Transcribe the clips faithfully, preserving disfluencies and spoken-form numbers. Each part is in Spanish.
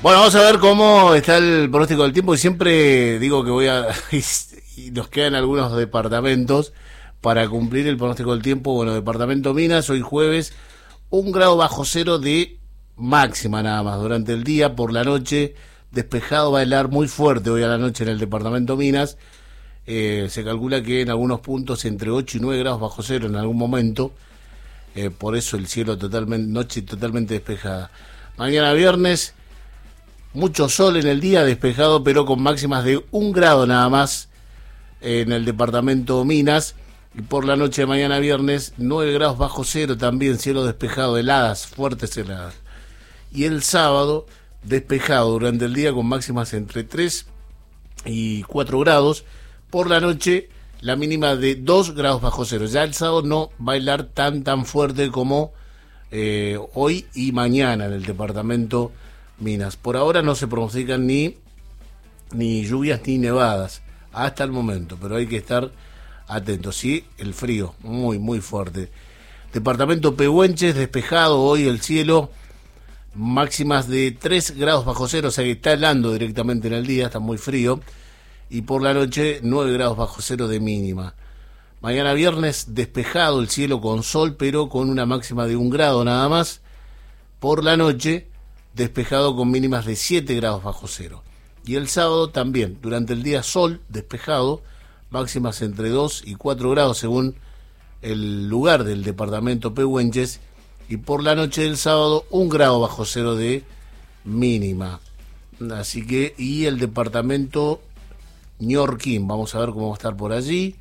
Bueno, vamos a ver cómo está el pronóstico del tiempo. Y siempre digo que voy a... y nos quedan algunos departamentos para cumplir el pronóstico del tiempo. Bueno, departamento Minas, hoy jueves, un grado bajo cero de máxima nada más. Durante el día, por la noche, despejado, va a helar muy fuerte hoy a la noche en el departamento Minas. Eh, se calcula que en algunos puntos entre ocho y nueve grados bajo cero en algún momento. Eh, por eso el cielo totalmente, noche totalmente despejada. Mañana viernes, mucho sol en el día, despejado, pero con máximas de un grado nada más en el departamento Minas. Y por la noche de mañana viernes, nueve grados bajo cero, también cielo despejado, heladas, fuertes heladas. Y el sábado, despejado durante el día con máximas entre tres y cuatro grados. Por la noche, la mínima de dos grados bajo cero. Ya el sábado no va a helar tan tan fuerte como eh, hoy y mañana en el departamento Minas. Por ahora no se pronostican ni, ni lluvias ni nevadas hasta el momento, pero hay que estar atentos. Sí, el frío, muy muy fuerte. Departamento Pehuenches, despejado hoy el cielo, máximas de tres grados bajo cero, o sea que está helando directamente en el día, está muy frío. Y por la noche, nueve grados bajo cero de mínima. Mañana viernes, despejado el cielo con sol, pero con una máxima de un grado nada más. Por la noche, despejado con mínimas de siete grados bajo cero. Y el sábado también, durante el día sol, despejado, máximas entre dos y cuatro grados según el lugar del departamento Pehuenches. Y por la noche del sábado, un grado bajo cero de mínima. Así que, y el departamento Ñorquín, vamos a ver cómo va a estar por allí.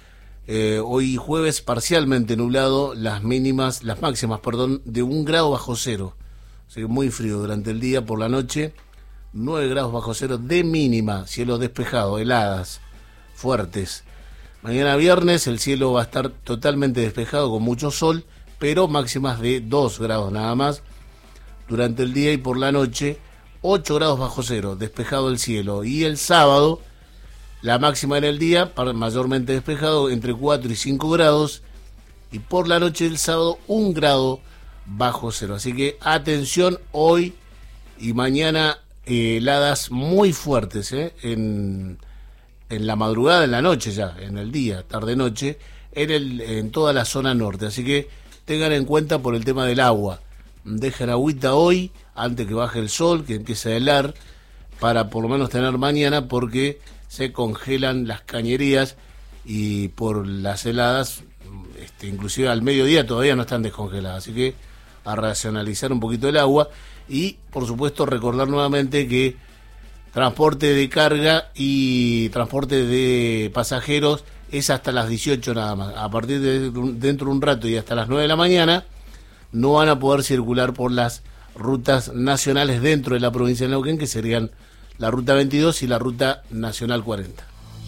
Eh, hoy jueves parcialmente nublado, las mínimas, las máximas, perdón, de un grado bajo cero. O sea, muy frío durante el día, por la noche, nueve grados bajo cero de mínima, cielo despejado, heladas fuertes. Mañana viernes el cielo va a estar totalmente despejado con mucho sol, pero máximas de dos grados nada más. Durante el día y por la noche, ocho grados bajo cero, despejado el cielo. Y el sábado, la máxima en el día, mayormente despejado, entre cuatro y cinco grados. Y por la noche del sábado, un grado bajo cero. Así que atención, hoy y mañana eh, heladas muy fuertes eh, en, en la madrugada, en la noche ya, en el día, tarde-noche, en, el, en toda la zona norte. Así que tengan en cuenta por el tema del agua. Dejen agüita hoy, antes que baje el sol, que empiece a helar, para por lo menos tener mañana, porque se congelan las cañerías y por las heladas, este, inclusive al mediodía todavía no están descongeladas. Así que a racionalizar un poquito el agua y por supuesto recordar nuevamente que transporte de carga y transporte de pasajeros es hasta las dieciocho nada más. A partir de dentro de un rato y hasta las nueve de la mañana no van a poder circular por las rutas nacionales dentro de la provincia de Neuquén, que serían la ruta veintidós y la ruta nacional cuarenta.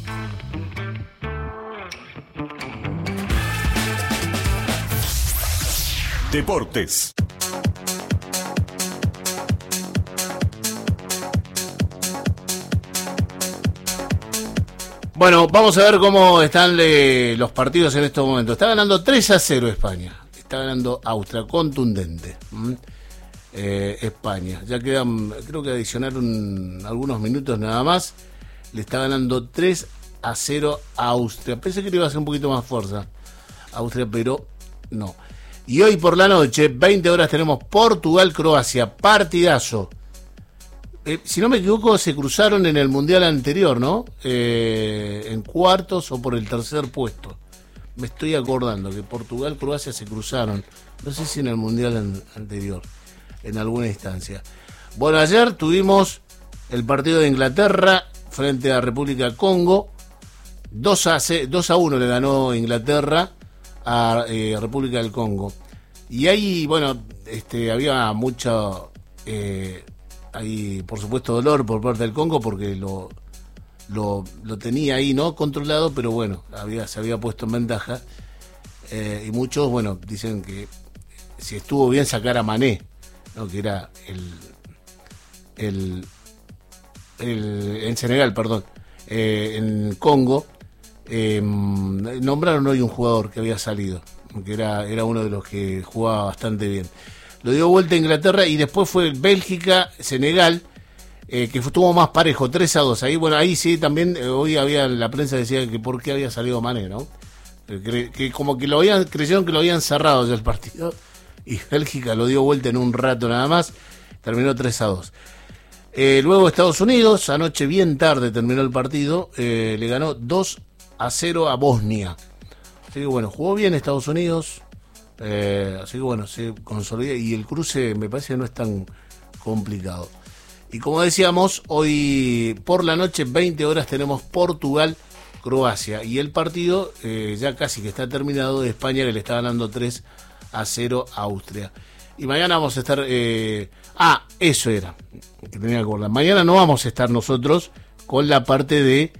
Deportes. Bueno, vamos a ver cómo están le, los partidos en estos momentos. Está ganando tres a cero España. Está ganando Austria, contundente. ¿Mm? Eh, España. Ya quedan, creo que adicionaron algunos minutos nada más. Le está ganando tres a cero a Austria. Pensé que le iba a hacer un poquito más fuerza Austria, pero no. Y hoy por la noche, veinte horas, tenemos Portugal-Croacia, partidazo. Eh, si no me equivoco, se cruzaron en el Mundial anterior, ¿no? Eh, en cuartos o por el tercer puesto. Me estoy acordando que Portugal-Croacia se cruzaron. No sé si en el Mundial an- anterior, en alguna instancia. Bueno, ayer tuvimos el partido de Inglaterra frente a República Congo. dos a uno le ganó Inglaterra a eh, República del Congo. Y ahí, bueno, este, había mucho, eh, ahí, por supuesto, dolor por parte del Congo, porque lo, lo, lo tenía ahí, ¿no? Controlado, pero bueno, había, se había puesto en ventaja. Eh, y muchos, bueno, dicen que si estuvo bien sacar a Mané, ¿no? Que era el, el, el en Senegal, perdón, eh, en Congo. Eh, nombraron hoy un jugador que había salido, que era, era uno de los que jugaba bastante bien. Lo dio vuelta a Inglaterra y después fue Bélgica, Senegal, eh, que estuvo más parejo, tres a dos. Ahí, bueno, ahí sí también, eh, hoy había, la prensa decía que por qué había salido Mané, ¿no? Que, que como que lo habían, creyeron que lo habían cerrado ya el partido, y Bélgica lo dio vuelta en un rato nada más, terminó tres a dos. Eh, luego Estados Unidos, anoche bien tarde terminó el partido, eh, le ganó dos a cero a Bosnia. Así que bueno, jugó bien Estados Unidos, eh, así que bueno, se consolida y el cruce me parece que no es tan complicado. Y como decíamos, hoy por la noche, veinte horas, tenemos Portugal-Croacia. Y el partido eh, ya casi que está terminado, de España, que le está ganando tres a cero a Austria. Y mañana vamos a estar... Eh, ah, eso era, que tenía que acordar. Mañana no vamos a estar nosotros con la parte de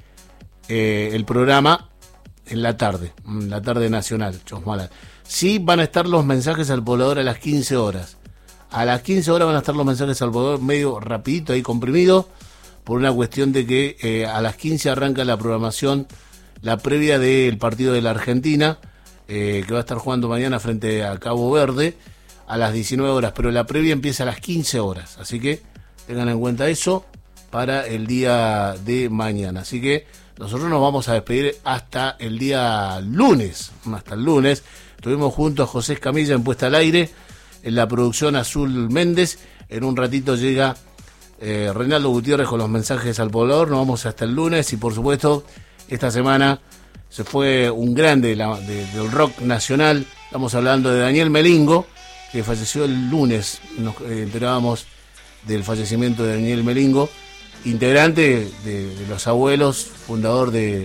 eh, el programa en la tarde, en la tarde nacional, Chosmalan. Sí van a estar los mensajes al poblador a las quince horas. A las quince horas van a estar los mensajes al poblador medio rapidito, ahí comprimido, por una cuestión de que eh, a las quince arranca la programación, la previa del partido de la Argentina, eh, que va a estar jugando mañana frente a Cabo Verde, a las diecinueve horas, pero la previa empieza a las quince horas, así que tengan en cuenta eso para el día de mañana. Así que nosotros nos vamos a despedir hasta el día lunes, hasta el lunes. Estuvimos juntos a José Escamilla en Puesta al Aire, en la producción Azul Méndez. En un ratito llega eh, Reinaldo Gutiérrez con los mensajes al poblador. Nos vamos hasta el lunes y por supuesto esta semana se fue un grande de la, de, del rock nacional. Estamos hablando de Daniel Melingo, que falleció el lunes. Nos eh, enterábamos del fallecimiento de Daniel Melingo, integrante de, de Los Abuelos, fundador de,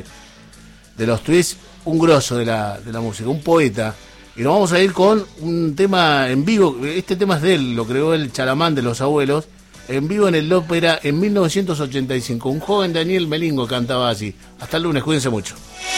de los Twists, un grosso de la, de la música, un poeta. Y nos vamos a ir con un tema en vivo. Este tema es de él, lo creó el Chalamán de Los Abuelos, en vivo en el ópera en mil novecientos ochenta y cinco. Un joven Daniel Melingo cantaba así. Hasta el lunes, cuídense mucho.